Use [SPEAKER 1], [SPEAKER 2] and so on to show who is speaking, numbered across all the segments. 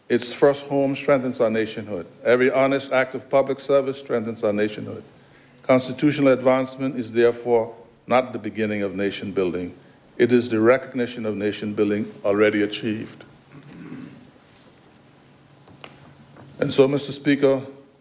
[SPEAKER 1] Its first home strengthens our nationhood. Every honest act of public service strengthens our nationhood. Constitutional advancement is therefore not the beginning of nation building. It is the recognition of nation building already achieved. And so, Mr. Speaker,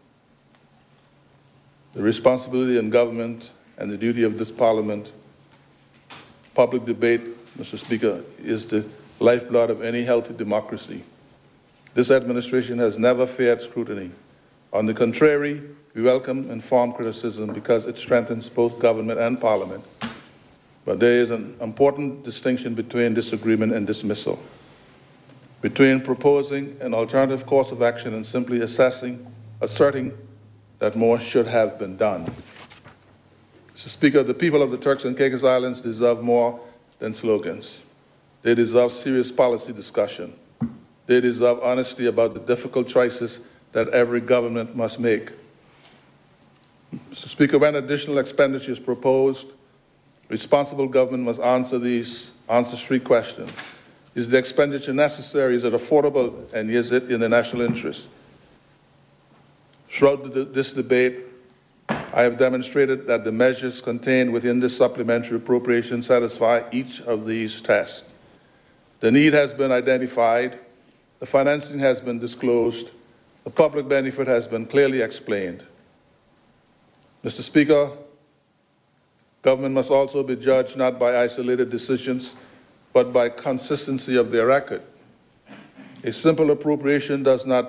[SPEAKER 1] the responsibility in government and the duty of this Parliament, public debate, Mr. Speaker, is the lifeblood of any healthy democracy. This administration has never feared scrutiny. On the contrary, we welcome informed criticism because it strengthens both government and Parliament. But there is an important distinction between disagreement and dismissal, between proposing an alternative course of action and simply asserting that more should have been done. Mr. Speaker, the people of the Turks and Caicos Islands deserve more than slogans. They deserve serious policy discussion. They deserve honesty about the difficult choices that every government must make. Mr. Speaker, when additional expenditure is proposed, responsible government must answer three questions. Is the expenditure necessary? Is it affordable? And is it in the national interest? Throughout this debate, I have demonstrated that the measures contained within this supplementary appropriation satisfy each of these tests. The need has been identified, the financing has been disclosed, the public benefit has been clearly explained. Mr. Speaker, government must also be judged not by isolated decisions, but by consistency of their record. A single appropriation does not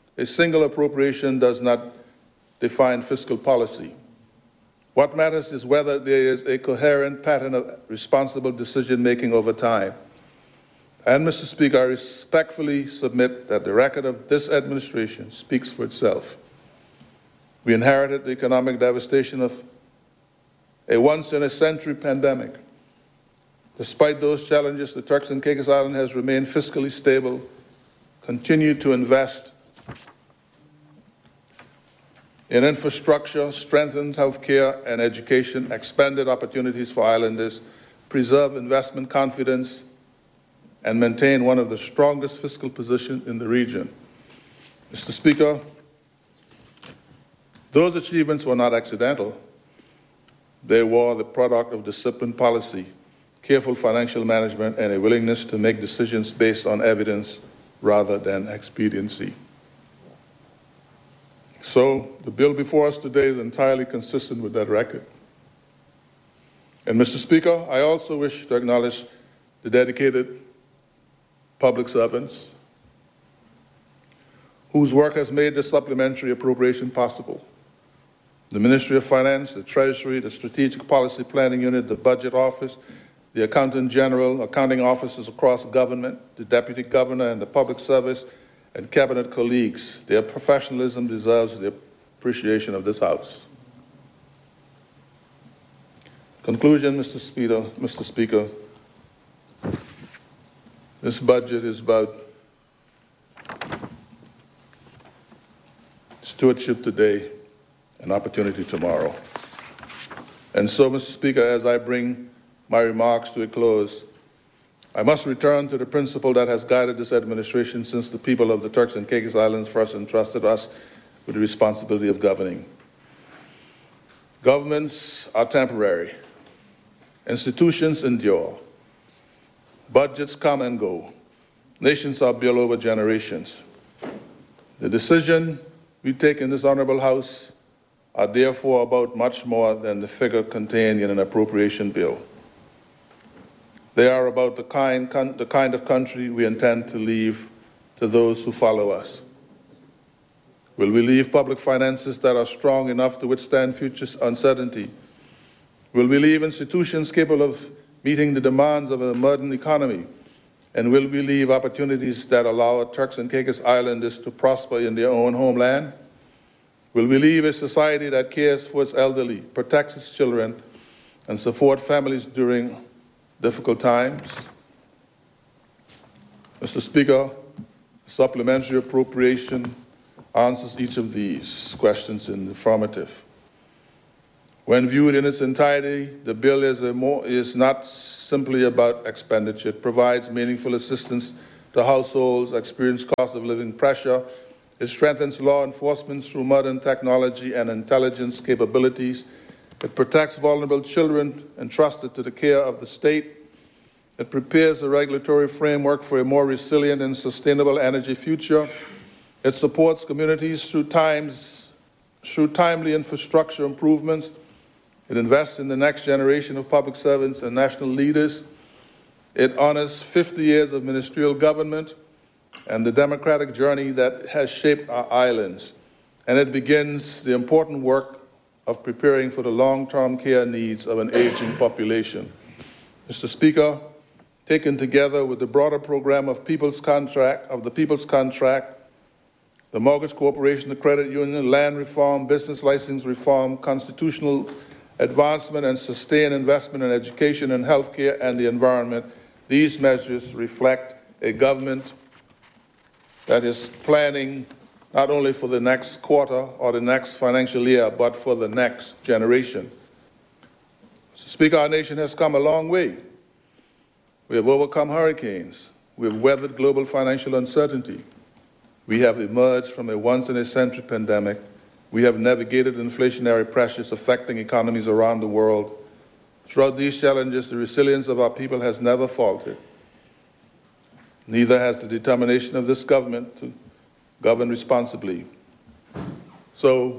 [SPEAKER 1] define fiscal policy. What matters is whether there is a coherent pattern of responsible decision-making over time. And, Mr. Speaker, I respectfully submit that the record of this administration speaks for itself. We inherited the economic devastation of a once-in-a-century pandemic. Despite those challenges, the Turks and Caicos Islands has remained fiscally stable, continued to invest in infrastructure, strengthened healthcare and education, expanded opportunities for islanders, preserved investment confidence, and maintained one of the strongest fiscal positions in the region. Mr. Speaker, those achievements were not accidental. They were the product of disciplined policy, careful financial management, and a willingness to make decisions based on evidence rather than expediency. So the bill before us today is entirely consistent with that record. And, Mr. Speaker, I also wish to acknowledge the dedicated public servants whose work has made this supplementary appropriation possible. The Ministry of Finance, the Treasury, the Strategic Policy Planning Unit, the Budget Office, the Accountant General, accounting officers across government, the Deputy Governor, and the Public Service and Cabinet colleagues. Their professionalism deserves the appreciation of this House. Conclusion, Mr. Speaker, this budget is about stewardship today and opportunity tomorrow. And so, Mr. Speaker, as I bring my remarks to a close, I must return to the principle that has guided this administration since the people of the Turks and Caicos Islands first entrusted us with the responsibility of governing. Governments are temporary. Institutions endure. Budgets come and go. Nations are built over generations. The decision we take in this honorable House are therefore about much more than the figure contained in an appropriation bill. They are about the kind of country we intend to leave to those who follow us. Will we leave public finances that are strong enough to withstand future uncertainty? Will we leave institutions capable of meeting the demands of a modern economy? And will we leave opportunities that allow Turks and Caicos Islanders to prosper in their own homeland? Will we leave a society that cares for its elderly, protects its children, and supports families during difficult times? Mr. Speaker, the supplementary appropriation answers each of these questions in the affirmative. When viewed in its entirety, the bill is not simply about expenditure. It provides meaningful assistance to households experience cost of living pressure. It strengthens law enforcement through modern technology and intelligence capabilities. It protects vulnerable children entrusted to the care of the state. It prepares a regulatory framework for a more resilient and sustainable energy future. It supports communities through timely infrastructure improvements. It invests in the next generation of public servants and national leaders. It honors 50 years of ministerial government and the democratic journey that has shaped our islands. And it begins the important work of preparing for the long-term care needs of an aging population. Mr. Speaker, taken together with the broader program of the People's Contract, the Mortgage Corporation, the Credit Union, land reform, business license reform, constitutional advancement and sustained investment in education and healthcare and the environment, these measures reflect a government that is planning not only for the next quarter or the next financial year, but for the next generation. Mr. Speaker, our nation has come a long way. We have overcome hurricanes. We have weathered global financial uncertainty. We have emerged from a once-in-a-century pandemic. We have navigated inflationary pressures affecting economies around the world. Throughout these challenges, the resilience of our people has never faltered. Neither has the determination of this government to govern responsibly. So,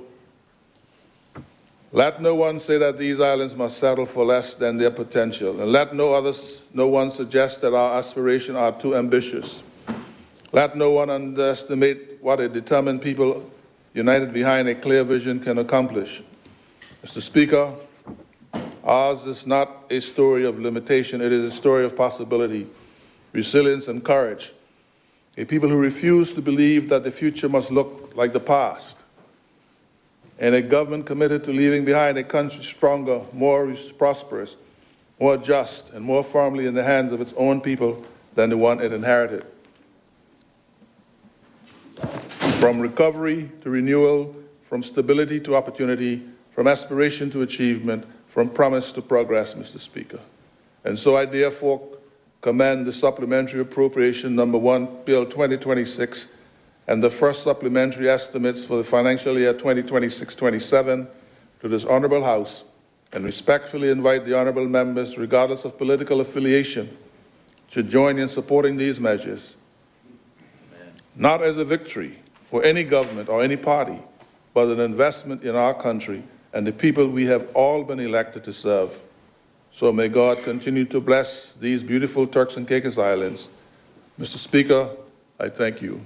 [SPEAKER 1] let no one say that these islands must settle for less than their potential, and let no one suggest that our aspirations are too ambitious. Let no one underestimate what a determined people united behind a clear vision can accomplish. Mr. Speaker, ours is not a story of limitation, it is a story of possibility, resilience, and courage. A people who refuse to believe that the future must look like the past. And a government committed to leaving behind a country stronger, more prosperous, more just, and more firmly in the hands of its own people than the one it inherited. From recovery to renewal, from stability to opportunity, from aspiration to achievement, from promise to progress, Mr. Speaker. And so I therefore commend the Supplementary Appropriation Number 1, Bill 2026, and the first supplementary estimates for the financial year 2026-27 to this Honorable House, and respectfully invite the Honorable members, regardless of political affiliation, to join in supporting these measures, not as a victory for any government or any party, but an investment in our country and the people we have all been elected to serve. So may God continue to bless these beautiful Turks and Caicos Islands. Mr. Speaker, I thank you.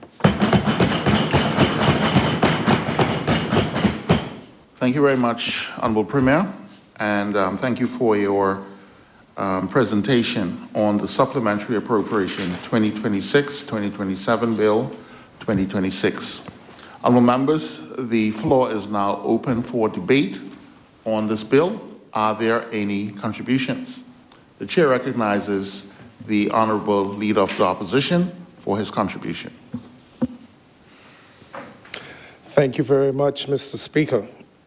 [SPEAKER 2] Thank you very much, Honorable Premier, and thank you for your presentation on the Supplementary Appropriation 2026-2027 Bill 2026. Honorable members, the floor is now open for debate on this bill. Are there any contributions? The Chair recognizes the Honorable Leader of the Opposition for his contribution.
[SPEAKER 3] Thank you very much, Mr. Speaker.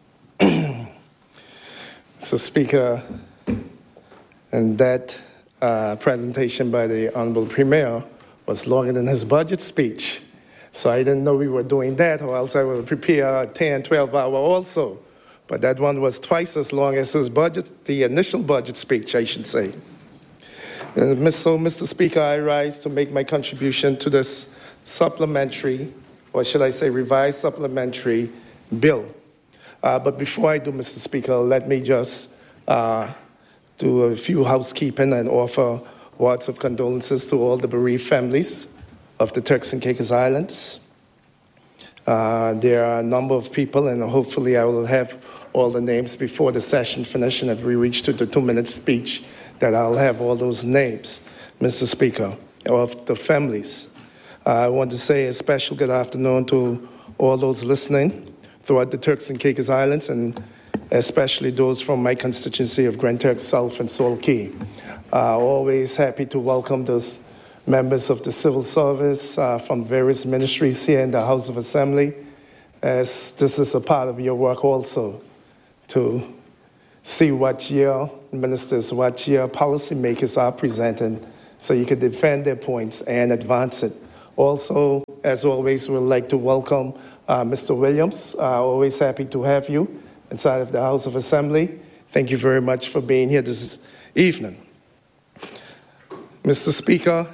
[SPEAKER 3] Mr. Speaker, and that presentation by the Honorable Premier was longer than his budget speech. So I didn't know we were doing that, or else I would prepare a 10, 12-hour also. But that one was twice as long as his budget, the initial budget speech, I should say. So, Mr. Speaker, I rise to make my contribution to this supplementary, or should I say revised supplementary bill. But before I do, Mr. Speaker, let me just do a few housekeeping and offer words of condolences to all the bereaved families of the Turks and Caicos Islands. There are a number of people, and hopefully I will have all the names before the session finishes, and if we reach to the 2-minute speech, that I'll have all those names, Mr. Speaker, of the families. I want to say a special good afternoon to all those listening throughout the Turks and Caicos Islands, and especially those from my constituency of Grand Turks South and Salt Cay. Always happy to welcome those members of the civil service from various ministries here in the House of Assembly, as this is a part of your work also, to see what your ministers, what your policymakers are presenting so you can defend their points and advance it. Also, as always, we'd like to welcome Mr. Williams. Always happy to have you inside of the House of Assembly. Thank you very much for being here this evening. Mr. Speaker,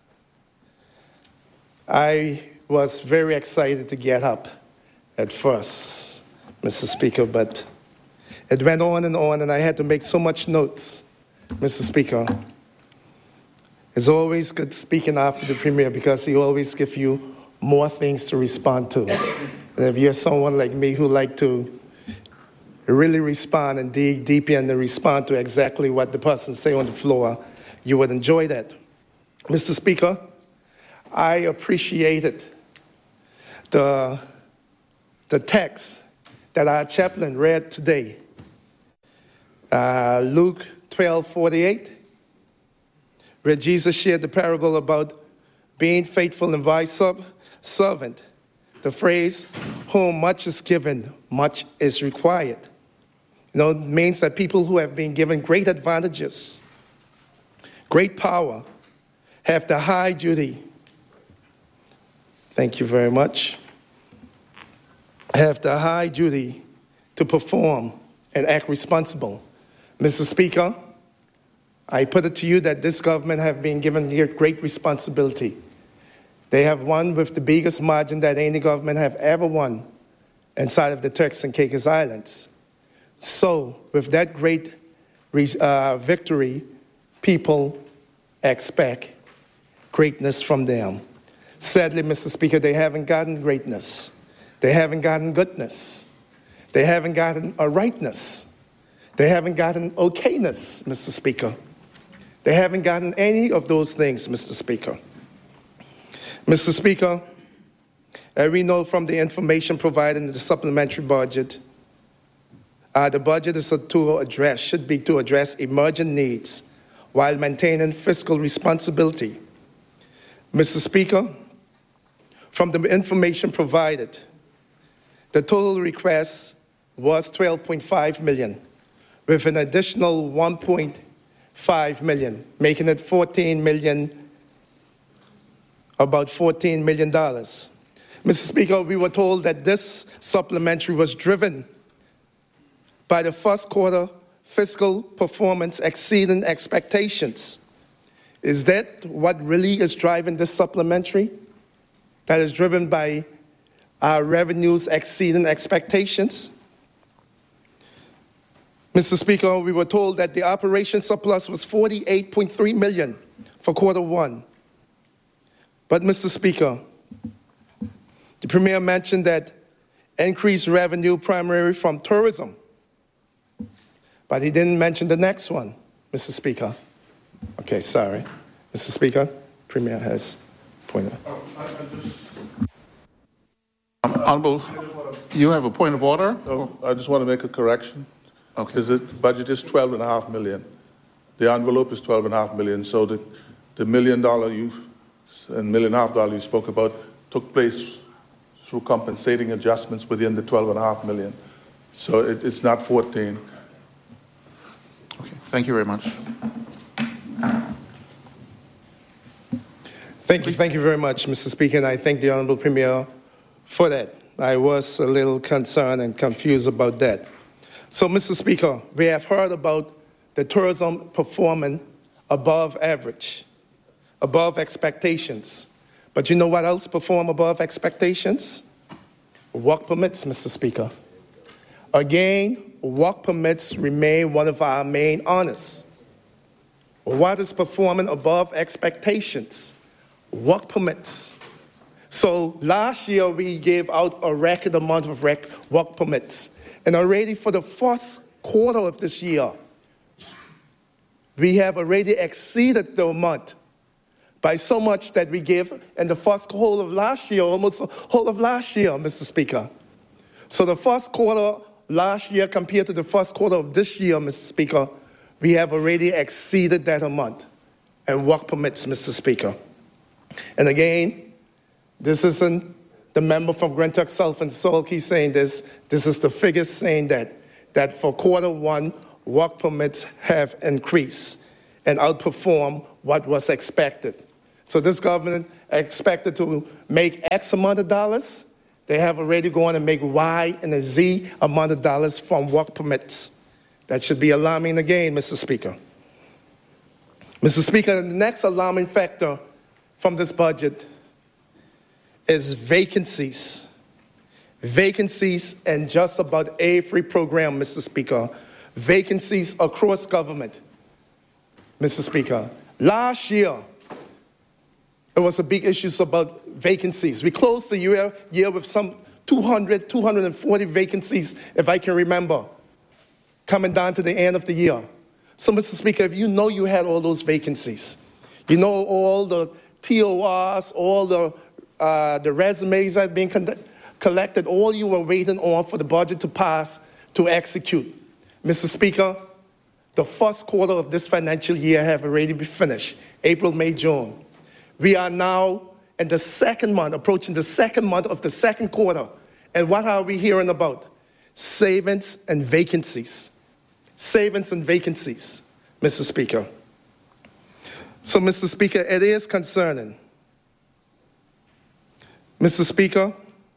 [SPEAKER 3] I was very excited to get up at first, Mr. Speaker, but it went on, and I had to make so much notes, Mr. Speaker. It's always good speaking after the Premier because he always gives you more things to respond to. And if you're someone like me who like to really respond and dig deep in and respond to exactly what the person say on the floor, you would enjoy that. Mr. Speaker, I appreciated the text that our chaplain read today. Luke 12:48, where Jesus shared the parable about being faithful and wise servant. The phrase, whom much is given, much is required. Means that people who have been given great advantages, great power, have the high duty. Thank you very much. Have the high duty to perform and act responsible. Mr. Speaker, I put it to you that this government have been given great responsibility. They have won with the biggest margin that any government have ever won inside of the Turks and Caicos Islands. So, with that great victory, people expect greatness from them. Sadly, Mr. Speaker, they haven't gotten greatness. They haven't gotten goodness. They haven't gotten a rightness. They haven't gotten okayness, Mr. Speaker. They haven't gotten any of those things, Mr. Speaker. Mr. Speaker, as we know from the information provided in the supplementary budget, the budget is should be to address emergent needs while maintaining fiscal responsibility. Mr. Speaker, from the information provided, the total request was $12.5 million, with an additional $1.5 million, making it $14 million, about $14 million. Mr. Speaker, we were told that this supplementary was driven by the first quarter fiscal performance exceeding expectations. Is that what really is driving this supplementary? That is driven by our revenues exceeding expectations? Mr. Speaker, we were told that the operation surplus was $48.3 million for quarter one. But, Mr. Speaker, the Premier mentioned that increased revenue primarily from tourism. But he didn't mention the next one, Mr. Speaker. Okay, sorry. Mr. Speaker, Premier has pointed out.
[SPEAKER 2] Honorable, you have a point of order?
[SPEAKER 1] No, I just want to make a correction.
[SPEAKER 2] Okay.
[SPEAKER 1] Because the budget is $12.5 million. The envelope is $12.5 million. So the $1 million and $1.5 million you spoke about took place through compensating adjustments within the $12.5 million. So it's not 14.
[SPEAKER 2] Okay, thank you very much.
[SPEAKER 3] Thank you very much, Mr. Speaker, and I thank the Honorable Premier for that. I was a little concerned and confused about that. So, Mr. Speaker, we have heard about the tourism performing above average, above expectations. But you know what else performed above expectations? Work permits, Mr. Speaker. Again, work permits remain one of our main honors. What is performing above expectations? Work permits. So last year we gave out a record amount of work permits. And already for the first quarter of this year, we have already exceeded the amount by so much that we gave in the first whole of last year, almost the whole of last year, Mr. Speaker. So the first quarter last year compared to the first quarter of this year, Mr. Speaker, we have already exceeded that amount and work permits, Mr. Speaker. And again, this isn't the member from Grand Turk South and Sulky saying this. This is the figures saying that for quarter one, work permits have increased and outperformed what was expected. So this government expected to make X amount of dollars. They have already gone and make Y and a Z amount of dollars from work permits. That should be alarming again, Mr. Speaker. Mr. Speaker, the next alarming factor from this budget is vacancies. Vacancies in just about every program, Mr. Speaker. Vacancies across government, Mr. Speaker. Last year, there was a big issue about vacancies. We closed the year with some 200, 240 vacancies, if I can remember, coming down to the end of the year. So, Mr. Speaker, if you know you had all those vacancies, you know all the TORs, all the resumes that have been collected, all you were waiting on for the budget to pass to execute. Mr. Speaker, the first quarter of this financial year have already been finished, April, May, June. We are now in the second month, approaching the second month of the second quarter. And what are we hearing about? Savings and vacancies. Savings and vacancies, Mr. Speaker. So, Mr. Speaker, it is concerning. Mr. Speaker,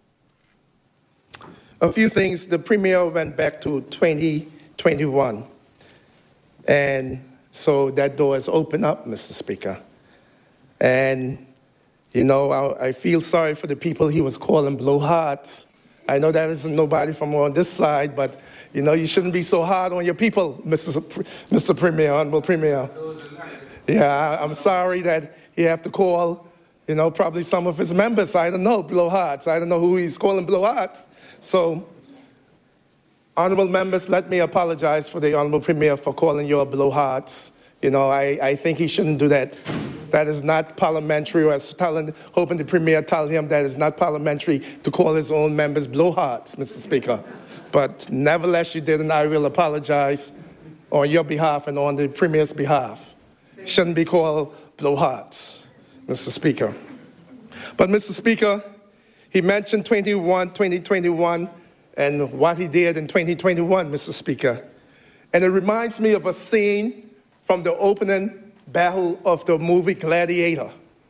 [SPEAKER 3] a few things. The Premier went back to 2021. And so that door is open up, Mr. Speaker. And, you know, I feel sorry for the people he was calling blowhards. I know that isn't nobody from on this side, but, you know, you shouldn't be so hard on your people, Mr. Premier, Honorable Premier. Yeah, I'm sorry that he have to call, you know, probably some of his members, I don't know, blowhards. I don't know who he's calling blowhards. So, honorable members, let me apologize for the Honorable Premier for calling you blowhards. You know, I think he shouldn't do that. That is not parliamentary, or hoping the Premier tell him that it's not parliamentary to call his own members blowhards, Mr. Speaker. But nevertheless, you did, and I will apologize on your behalf and on the Premier's behalf. Shouldn't be called blowhards, Mr. Speaker. But, Mr. Speaker, he mentioned 2021 and what he did in 2021, Mr. Speaker. And it reminds me of a scene from the opening battle of the movie Gladiator,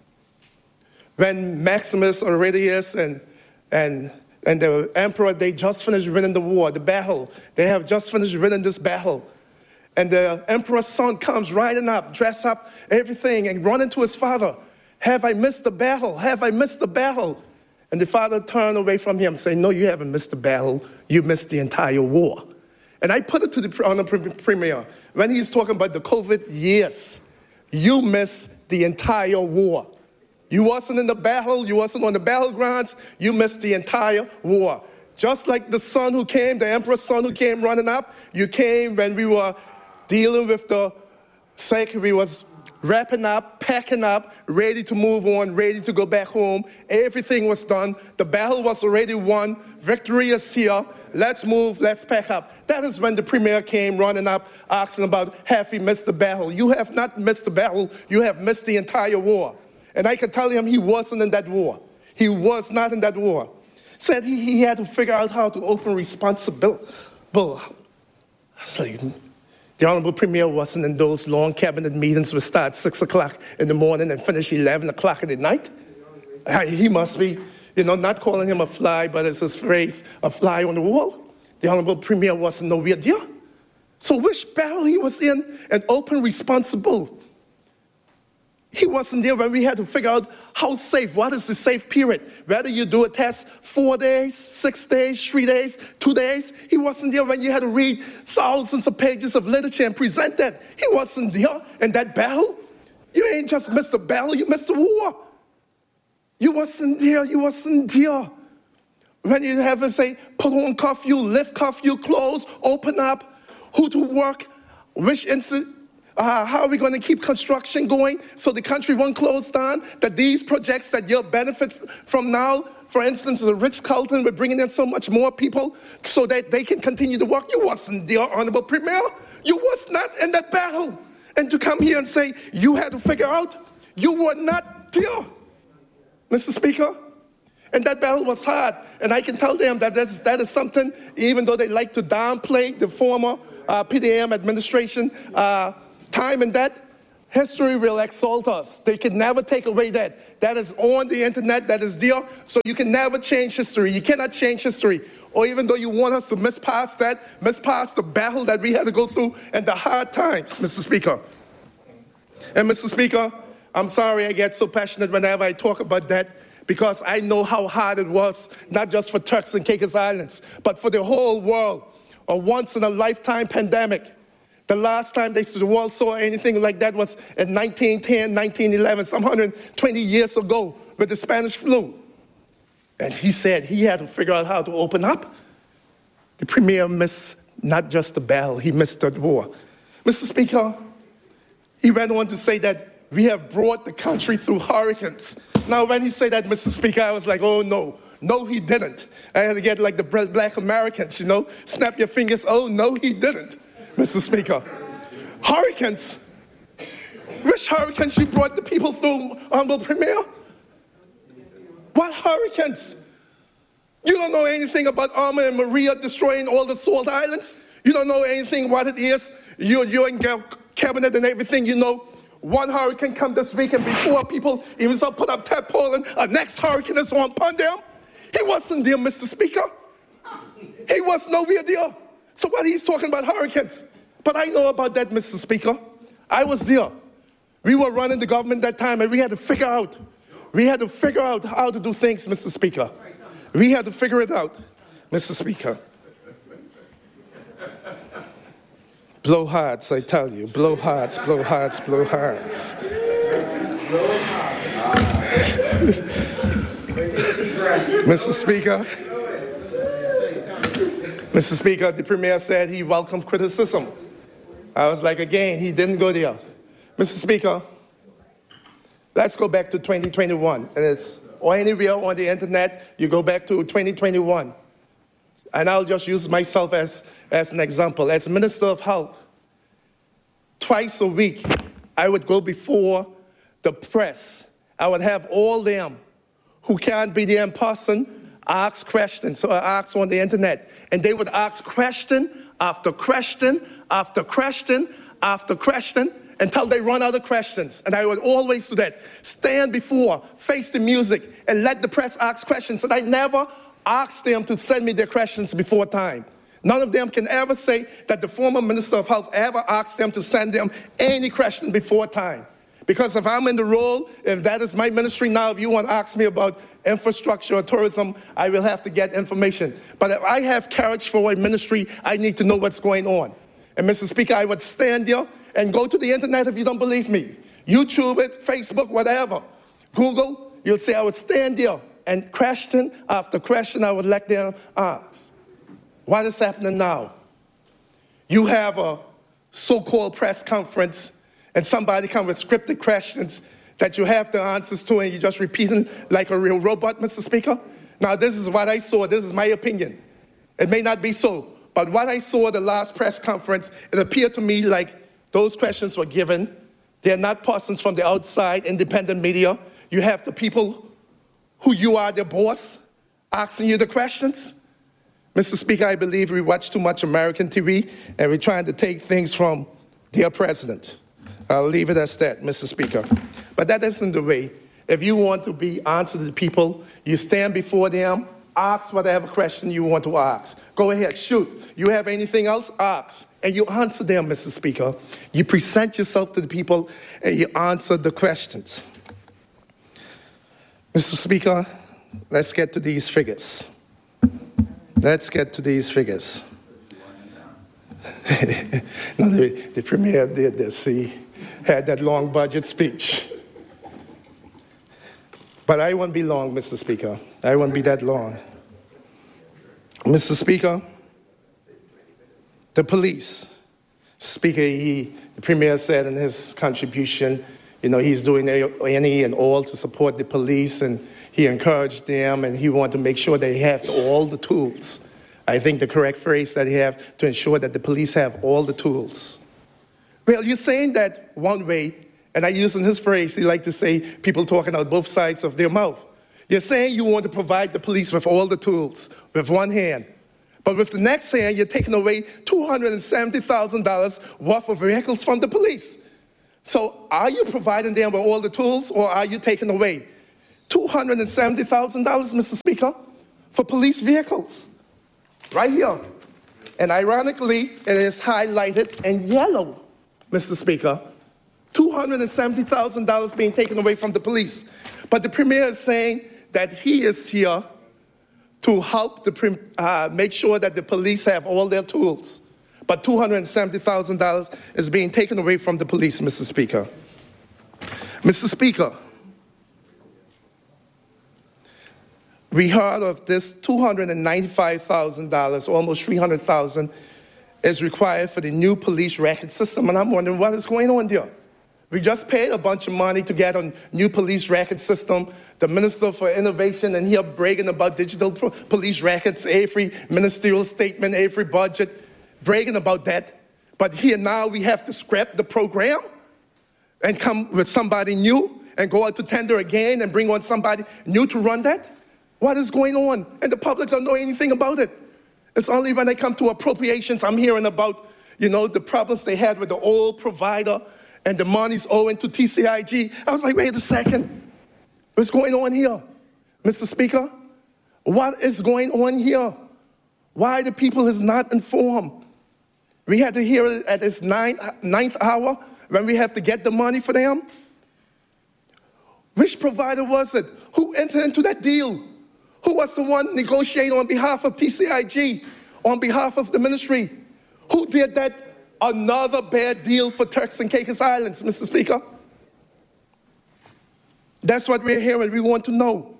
[SPEAKER 3] when Maximus Aurelius and the emperor, they just finished winning the war, the battle. They have just finished winning this battle. And the emperor's son comes riding up, dressed up, everything, and running to his father. Have I missed the battle? Have I missed the battle? And the father turned away from him, saying, no, you haven't missed the battle. You missed the entire war. And I put it to the Honorable Premier, when he's talking about the COVID years, you missed the entire war. You wasn't in the battle, you wasn't on the battlegrounds, you missed the entire war. Just like the son who came, the emperor's son who came running up, you came when we were dealing with the sick, we was wrapping up, packing up, ready to move on, ready to go back home. Everything was done. The battle was already won. Victory is here. Let's move, let's pack up. That is when the Premier came running up, asking about, have we missed the battle? You have not missed the battle. You have missed the entire war. And I can tell him he wasn't in that war. He was not in that war. Said he had to figure out how to open responsibility. The Honorable Premier wasn't in those long cabinet meetings which start 6 o'clock in the morning and finish 11 o'clock at night. He must be, you know, not calling him a fly, but it's his phrase, a fly on the wall. The Honorable Premier wasn't nowhere there. So which battle he was in and open responsible? He wasn't there when we had to figure out how safe, what is the safe period? Whether you do a test 4 days, 6 days, 3 days, 2 days. He wasn't there when you had to read thousands of pages of literature and present that. He wasn't there in that battle. You ain't just missed the battle, you missed the war. You wasn't there, you wasn't there. When you have to say, put on curfew, lift curfew, close, open up, who to work, which institute, how are we going to keep construction going so the country won't close down? That these projects that you'll benefit from now, for instance, the Ritz-Carlton, we're bringing in so much more people so that they can continue to work. You wasn't there, Honorable Premier. You was not in that battle. And to come here and say you had to figure out, you were not there, Mr. Speaker. And that battle was hard. And I can tell them that that is something, even though they like to downplay the former PDM administration, time in that, History will exalt us. They can never take away that. That is on the internet, that is there, so you can never change history. You cannot change history. Or even though you want us to miss past the battle that we had to go through and the hard times, Mr. Speaker. And Mr. Speaker, I'm sorry I get so passionate whenever I talk about that, because I know how hard it was, not just for Turks and Caicos Islands, but for the whole world. A once-in-a-lifetime pandemic. The last time the world saw anything like that was in 1910, 1911, some 120 years ago with the Spanish flu. And he said he had to figure out how to open up. The premier missed not just the battle, he missed the war. Mr. Speaker, he went on to say that we have brought the country through hurricanes. Now, when he said that, Mr. Speaker, I was like, oh, no. No, he didn't. I had to get like the black Americans, you know, snap your fingers. Oh, no, he didn't, Mr. Speaker. Hurricanes. Which hurricanes you brought the people through, Honorable Premier? What hurricanes? You don't know anything about Irma and Maria destroying all the salt islands? You don't know anything what it is? You're in cabinet and everything, you know. One hurricane come this week, and before people even start put up tarpaulin, a next hurricane is upon them. He wasn't there, Mr. Speaker. He was nowhere there. So what he's talking about hurricanes? But I know about that, Mr. Speaker. I was there. We were running the government that time, and we had to figure out how to do things, Mr. Speaker. We had to figure it out, Mr. Speaker. Blow hearts, I tell you. Blow hearts, blow hearts, blow hearts. Mr. Speaker, the Premier said he welcomed criticism. I was like, again, he didn't go there. Mr. Speaker, let's go back to 2021. And it's or anywhere on the internet, you go back to 2021. And I'll just use myself as an example. As Minister of Health, twice a week, I would go before the press. I would have all them who can't be there in person ask questions. So I asked on the internet. And they would ask question after question after question after question until they run out of questions. And I would always do that. Stand before, face the music, and let the press ask questions. And I never asked them to send me their questions before time. None of them can ever say that the former Minister of Health ever asked them to send them any question before time. Because if I'm in the role, if that is my ministry now, if you want to ask me about infrastructure or tourism, I will have to get information. But if I have courage for a ministry, I need to know what's going on. And Mr. Speaker, I would stand there and go to the internet if you don't believe me. YouTube it, Facebook, whatever. Google, you'll see I would stand there and question after question I would let them ask. What is happening now? You have a so-called press conference and somebody comes with scripted questions that you have the answers to and you're just repeating like a real robot, Mr. Speaker. Now, this is what I saw. This is my opinion. It may not be so, but what I saw at the last press conference, it appeared to me like those questions were given. They're not persons from the outside, independent media. You have the people who you are their boss asking you the questions. Mr. Speaker, I believe we watch too much American TV and we're trying to take things from their president. I'll leave it as that, Mr. Speaker. But that isn't the way. If you want to be answered to the people, you stand before them, ask whatever question you want to ask. Go ahead, shoot. You have anything else? Ask. And you answer them, Mr. Speaker. You present yourself to the people and you answer the questions. Mr. Speaker, let's get to these figures. Let's get to these figures. No, the Premier did this, see, had that long budget speech. But I won't be long, Mr. Speaker. I won't be that long. Mr. Speaker, the police. Speaker, the Premier said in his contribution, you know, he's doing any and all to support the police, and he encouraged them, and he wanted to make sure they have all the tools. I think the correct phrase that he have to ensure that the police have all the tools. Well, you're saying that one way, and I use in his phrase, he like to say people talking out both sides of their mouth. You're saying you want to provide the police with all the tools with one hand. But with the next hand, you're taking away $270,000 worth of vehicles from the police. So are you providing them with all the tools, or are you taking away $270,000, Mr. Speaker, for police vehicles? Right here. And ironically, it is highlighted in yellow, Mr. Speaker. $270,000 being taken away from the police. But the Premier is saying that he is here to help make sure that the police have all their tools. But $270,000 is being taken away from the police, Mr. Speaker. Mr. Speaker, we heard of this $295,000, almost $300,000, is required for the new police record system, and I'm wondering what is going on there. We just paid a bunch of money to get a new police record system. The Minister for Innovation, and here bragging about digital police records, every ministerial statement, every budget, bragging about that. But here now we have to scrap the program and come with somebody new and go out to tender again and bring on somebody new to run that? What is going on? And the public don't know anything about it. It's only when they come to appropriations I'm hearing about, the problems they had with the old provider and the money's owing to TCIG. I was like, wait a second. What's going on here? Mr. Speaker, what is going on here? Why the people is not informed? We had to hear it at this ninth hour when we have to get the money for them. Which provider was it? Who entered into that deal? Who was the one negotiating on behalf of TCIG, on behalf of the ministry? Who did that? Another bad deal for Turks and Caicos Islands, Mr. Speaker. That's what we're hearing. We want to know.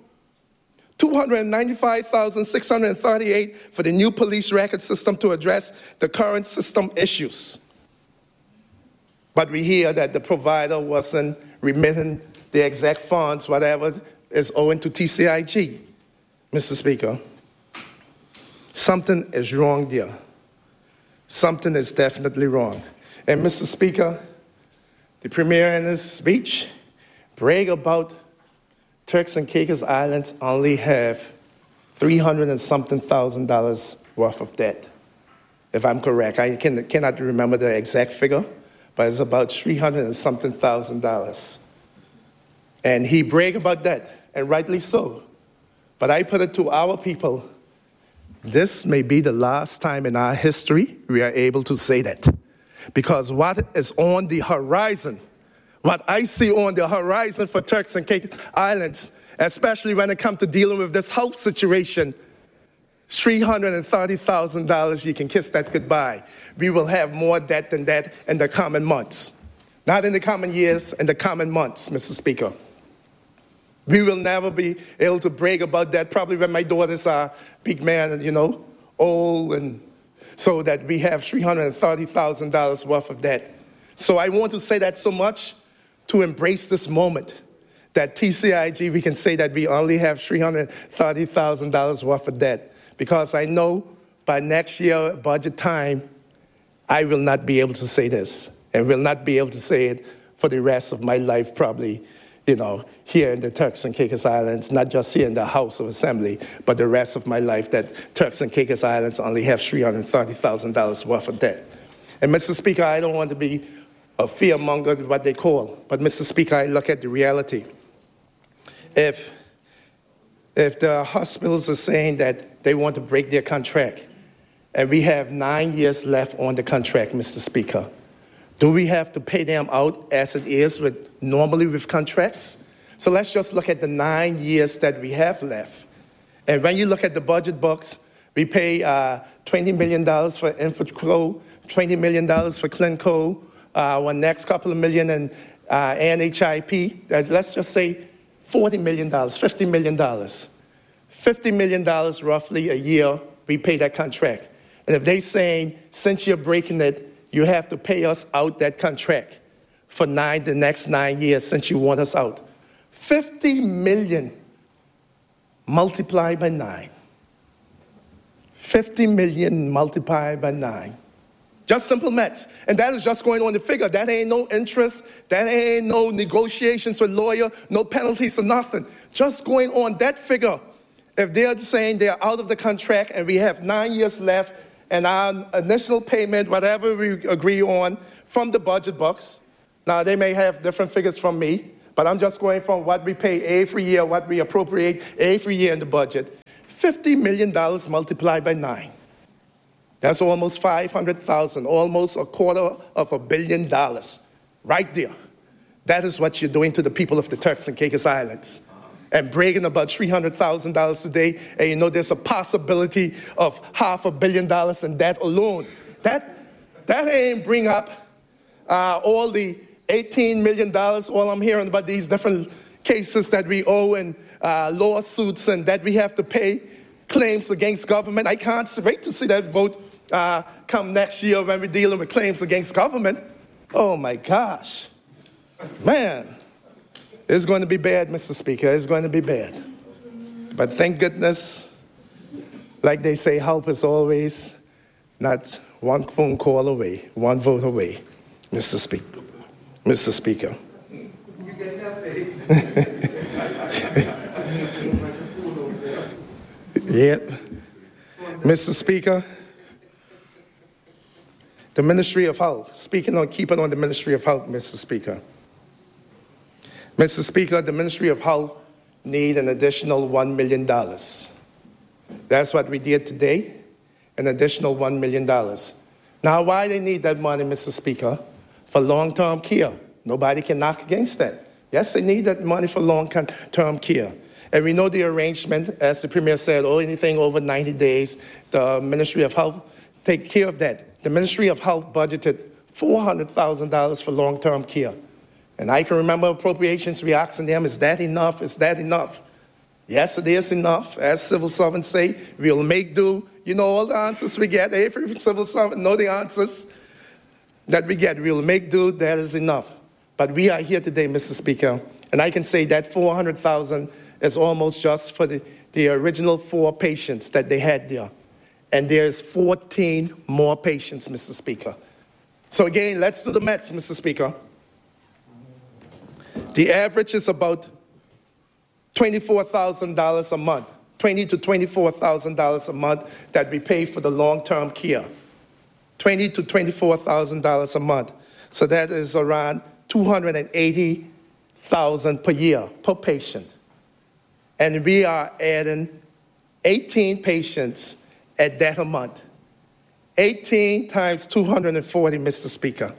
[SPEAKER 3] $295,638 for the new police record system to address the current system issues. But we hear that the provider wasn't remitting the exact funds, whatever is owing to TCIG. Mr. Speaker, something is wrong there. Something is definitely wrong. And Mr. Speaker, the Premier in his speech bragged about Turks and Caicos Islands only have $300 and something thousand worth of debt. If I'm correct, I cannot remember the exact figure, but it's about $300 and something thousand. And he bragged about that, and rightly so. But I put it to our people, this may be the last time in our history we are able to say that. Because what is on the horizon, what I see on the horizon for Turks and Caicos Islands, especially when it comes to dealing with this health situation, $330,000, you can kiss that goodbye. We will have more debt than that in the coming months. Not in the coming years, in the coming months, Mr. Speaker. We will never be able to brag about that, probably when my daughters are big man and, old, and so that we have $330,000 worth of debt. So I want to say that so much to embrace this moment that TCIG, we can say that we only have $330,000 worth of debt, because I know by next year budget time, I will not be able to say this, and will not be able to say it for the rest of my life probably, here in the Turks and Caicos Islands, not just here in the House of Assembly, but the rest of my life, that Turks and Caicos Islands only have $330,000 worth of debt. And Mr. Speaker, I don't want to be a fearmonger, what they call, but Mr. Speaker, I look at the reality. If the hospitals are saying that they want to break their contract, and we have 9 years left on the contract, Mr. Speaker, do we have to pay them out as it is normally with contracts? So let's just look at the 9 years that we have left. And when you look at the budget books, we pay $20 million for InfoClo, $20 million for Clinco, one next couple of million in NHIP. Let's just say $40 million, $50 million. $50 million roughly a year, we pay that contract. And if they're saying, since you're breaking it, you have to pay us out that contract for the next 9 years since you want us out. 50 million multiplied by 9. 50 million multiplied by 9. Just simple maths. And that is just going on the figure. That ain't no interest. That ain't no negotiations with lawyer, no penalties or nothing. Just going on that figure. If they're saying they're out of the contract and we have 9 years left, and our initial payment, whatever we agree on from the budget box, Now, they may have different figures from me, but I'm just going from what we pay every year, what we appropriate every year in the budget. $50 million multiplied by 9. That's almost 500,000, almost $250 million, right there. That is what you're doing to the people of the Turks and Caicos Islands. And bragging about $300,000 today, and you know there's a possibility of $500 million in that alone. That ain't bring up all the $18 million, all I'm hearing about these different cases that we owe and lawsuits and that we have to pay claims against government. I can't wait to see that vote come next year when we're dealing with claims against government. Oh my gosh. Man, it's going to be bad, Mr. Speaker. It's going to be bad. But thank goodness, like they say, help is always not one phone call away, one vote away, Mr. Speaker. Mr. Speaker.
[SPEAKER 4] You get that, baby.
[SPEAKER 3] Yep. Mr. Speaker, the Ministry of Health, keeping on the Ministry of Health, Mr. Speaker. Mr. Speaker, the Ministry of Health need an additional $1 million. That's what we did today, an additional $1 million. Now, why they need that money, Mr. Speaker? For long-term care. Nobody can knock against that. Yes, they need that money for long-term care. And we know the arrangement, as the Premier said, anything over 90 days, the Ministry of Health take care of that. The Ministry of Health budgeted $400,000 for long-term care. And I can remember appropriations, we asking them, is that enough? Is that enough? Yes, it is enough. As civil servants say, we'll make do. You know all the answers we get. Every civil servant know the answers that we get. We'll make do, that is enough. But we are here today, Mr. Speaker, and I can say that $400,000 is almost just for the original 4 patients that they had there. And there's 14 more patients, Mr. Speaker. So again, let's do the maths, Mr. Speaker. The average is about $24,000 a month, $20,000 to $24,000 a month that we pay for the long-term care. $20,000 to $24,000 a month. So that is around $280,000 per year per patient. And we are adding 18 patients at that amount. 18 times 240, Mr. Speaker.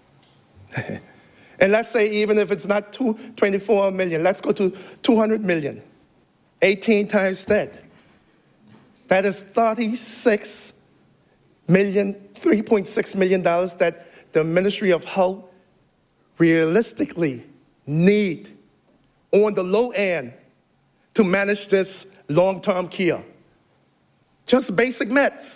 [SPEAKER 3] And let's say even if it's not 24 million, let's go to 200 million. 18 times that. That is $36 million, $3.6 million that the Ministry of Health realistically need on the low end to manage this long-term care. Just basic maths.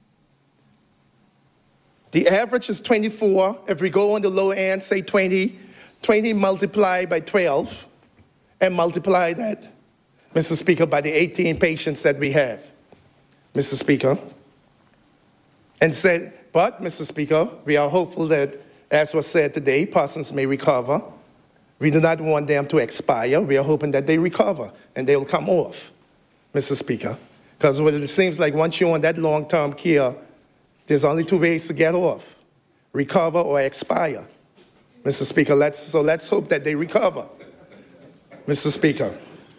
[SPEAKER 3] The average is 24. If we go on the low end, say 20 multiplied by 12, and multiply that, Mr. Speaker, by the 18 patients that we have, Mr. Speaker. And said, but, Mr. Speaker, we are hopeful that, as was said today, persons may recover. We do not want them to expire. We are hoping that they recover and they will come off, Mr. Speaker. Because it seems like once you're on that long-term care, there's only 2 ways to get off: recover or expire. Mr. Speaker, let's hope that they recover, Mr. Speaker.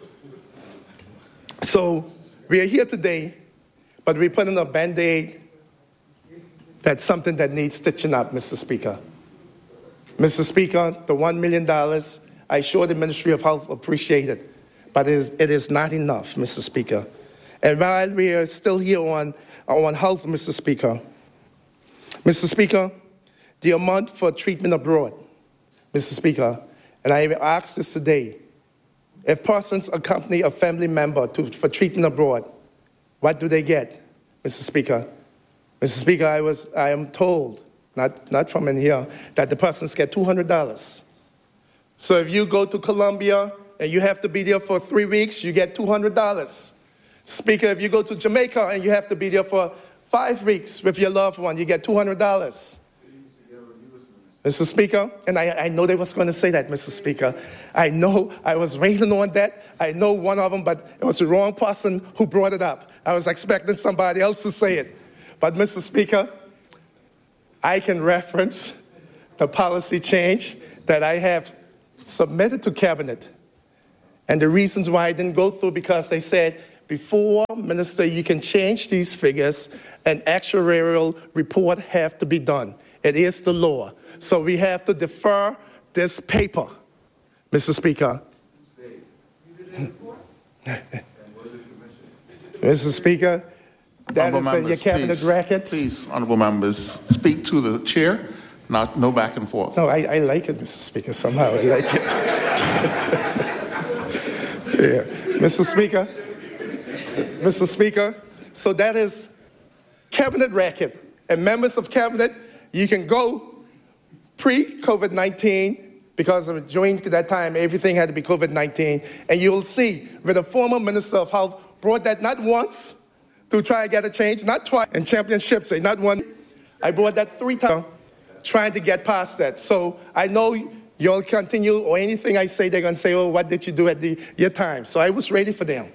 [SPEAKER 3] So we are here today, but we're putting a Band-Aid. That's something that needs stitching up, Mr. Speaker. Mr. Speaker, the $1 million, I'm sure the Ministry of Health appreciate it, but it is not enough, Mr. Speaker. And while we are still here on health, Mr. Speaker, the amount for treatment abroad, Mr. Speaker, and I asked this today, if persons accompany a family member for treatment abroad, what do they get, Mr. Speaker? Mr. Speaker, I am told, not from in here, that the persons get $200. So if you go to Colombia and you have to be there for 3 weeks, you get $200. Speaker, if you go to Jamaica and you have to be there for 5 weeks with your loved one, you get $200. Mr. Speaker, and I know they was going to say that, Mr. Speaker. I know I was waiting on that. I know one of them, but it was the wrong person who brought it up. I was expecting somebody else to say it. But, Mr. Speaker, I can reference the policy change that I have submitted to Cabinet. And the reasons why I didn't go through, because they said, before, Minister, you can change these figures, an actuarial report have to be done. It is the law. So we have to defer this paper, Mr. Speaker. Mr. Speaker, that
[SPEAKER 2] Honourable
[SPEAKER 3] is in your
[SPEAKER 2] members,
[SPEAKER 3] Cabinet records.
[SPEAKER 2] Please, honourable members, speak to the chair, no back and forth.
[SPEAKER 3] No, I like it, Mr. Speaker. Somehow I like it. Yeah. Mr. Speaker, so that is Cabinet record. And members of Cabinet, you can go pre-COVID-19, because during that time, everything had to be COVID-19, and you'll see where the former Minister of Health brought that not once to try and get a change, not twice, and championships, say not one. I brought that 3 times, trying to get past that. So I know you'll continue, or anything I say, they're going to say, oh, what did you do at your time? So I was ready for them.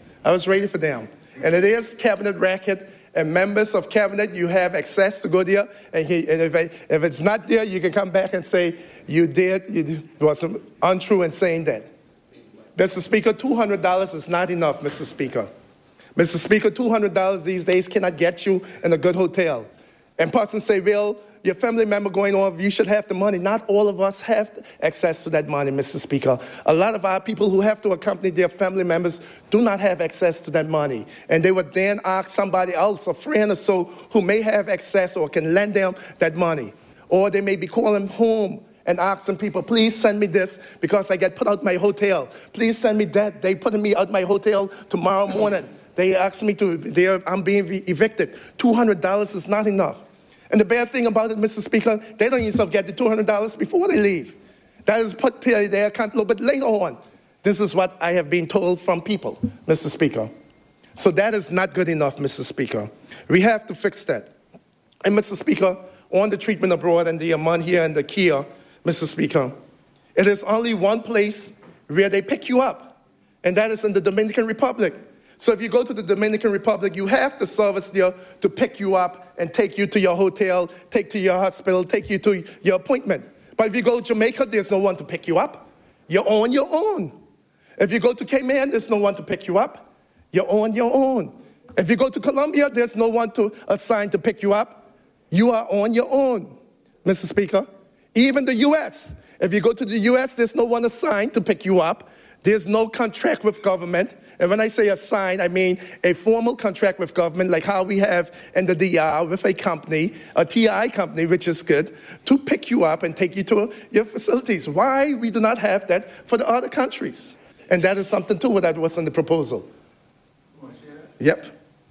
[SPEAKER 3] And it is Cabinet record, and members of Cabinet, you have access to go there, and if it's not there, you can come back and say, you was untrue in saying that. Mr. Speaker, $200 is not enough, Mr. Speaker. Mr. Speaker, $200 these days cannot get you in a good hotel. And persons say, well, your family member going on, you should have the money. Not all of us have access to that money, Mr. Speaker. A lot of our people who have to accompany their family members do not have access to that money. And they would then ask somebody else, a friend or so, who may have access or can lend them that money. Or they may be calling home and asking people, please send me this because I get put out my hotel. Please send me that. They putting me out my hotel tomorrow morning. They asked me I'm being evicted. $200 is not enough. And the bad thing about it, Mr. Speaker, they don't even get the $200 before they leave. That is put to their account a little bit later on. This is what I have been told from people, Mr. Speaker. So that is not good enough, Mr. Speaker. We have to fix that. And Mr. Speaker, on the treatment abroad and the amount here and the Kia, Mr. Speaker, it is only one place where they pick you up, and that is in the Dominican Republic. So if you go to the Dominican Republic, you have the service there to pick you up and take you to your hotel, take to your hospital, take you to your appointment. But if you go to Jamaica, there's no one to pick you up. You're on your own. If you go to Cayman, there's no one to pick you up. You're on your own. If you go to Colombia, there's no one to assign to pick you up. You are on your own, Mr. Speaker. Even the U.S. If you go to the U.S., there's no one assigned to pick you up. There's no contract with government. And when I say assigned, I mean a formal contract with government, like how we have in the DR with a company, a TI company, which is good, to pick you up and take you to your facilities. Why we do not have that for the other countries? And that is something, too, that was in the proposal. Yep.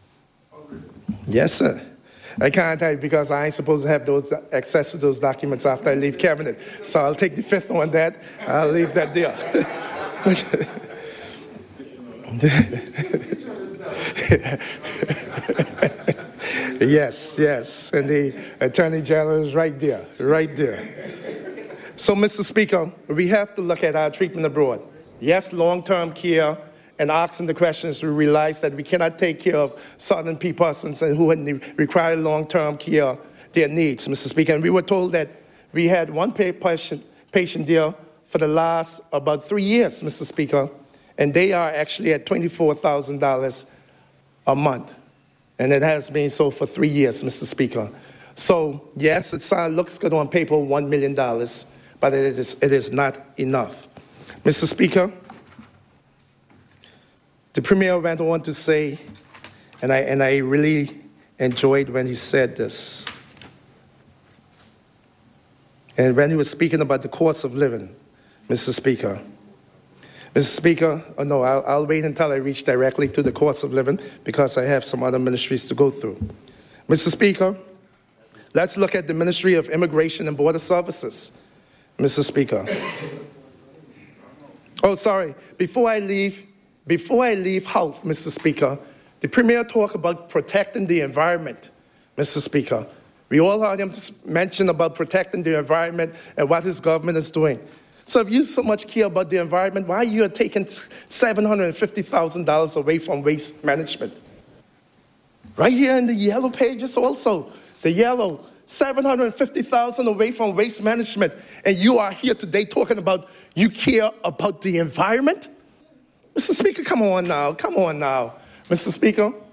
[SPEAKER 3] Yes, sir. I can't tell you because I ain't supposed to have access to those documents after I leave Cabinet. So I'll take the fifth on that. I'll leave that there. Yes, and the Attorney General is right there. So, Mr. Speaker, we have to look at our treatment abroad. Yes, long-term care, and asking the questions, we realize that we cannot take care of certain persons who require long-term care, their needs, Mr. Speaker. And we were told that we had one patient there for the last about 3 years, Mr. Speaker, and they are actually at $24,000 a month. And it has been so for 3 years, Mr. Speaker. So, yes, it looks good on paper, $1 million, but it is not enough. Mr. Speaker, the Premier went on to say, and I really enjoyed when he said this, and when he was speaking about the cost of living, Mr. Speaker. Mr. Speaker, I'll wait until I reach directly to the cost of living because I have some other ministries to go through. Mr. Speaker, let's look at the Ministry of Immigration and Border Services, Mr. Speaker. Oh, sorry, before I leave health, Mr. Speaker, the Premier talked about protecting the environment, Mr. Speaker. We all heard him mention about protecting the environment and what his government is doing. So if you so much care about the environment, why are you taking $750,000 away from waste management? Right here in the yellow pages also, the yellow, $750,000 away from waste management, and you are here today talking about you care about the environment? Mr. Speaker, come on now. Come on now. Mr. Speaker,